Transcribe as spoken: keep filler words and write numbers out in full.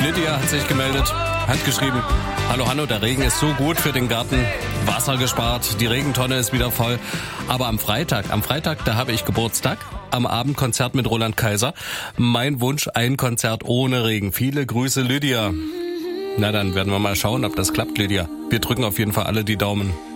Lydia hat sich gemeldet, hat geschrieben, hallo Hanno, der Regen ist so gut für den Garten, Wasser gespart, die Regentonne ist wieder voll. Aber am Freitag, am Freitag, da habe ich Geburtstag, am Abend Konzert mit Roland Kaiser. Mein Wunsch, ein Konzert ohne Regen. Viele Grüße, Lydia. Na, dann werden wir mal schauen, ob das klappt, Lydia. Wir drücken auf jeden Fall alle die Daumen.